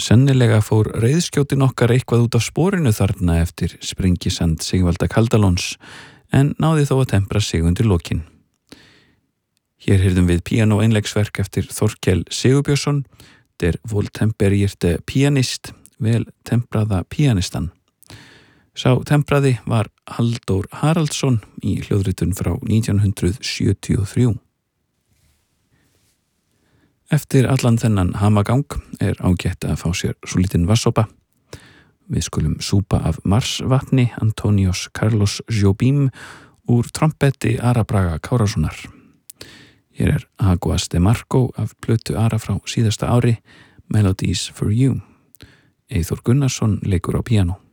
Sennilega fór reiðskjótin okkar eitthvað út af sporinu þarna eftir sprengisand Sigvalda Kaldalóns en náði þó að tempra sig undir lokin. Hér heyrðum við píanóeinleiksverk eftir Þorkel Sigurbjörnsson, Der wohltemperierte Pianist, vel tempraða píanistan. Sá tempraði var Halldór Haraldsson í hljóðritun frá 1973. Eftir allan þennan hamagang ágætt að fá sér svolítinn vatnssopa. Við skulum súpa af marsvatni Antonios Carlos Jobim úr trompetti Ara Braga Kárasonar. Hér Aguas de Marco af plötu Ara frá síðasta ári, Melodies for You. Eyþór Gunnarsson leikur á píanó.